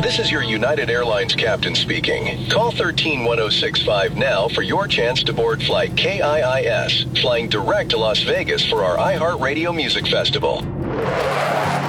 This is your United Airlines captain speaking. Call 131065 now for your chance to board flight KIIS, flying direct to Las Vegas for our iHeartRadio Music Festival.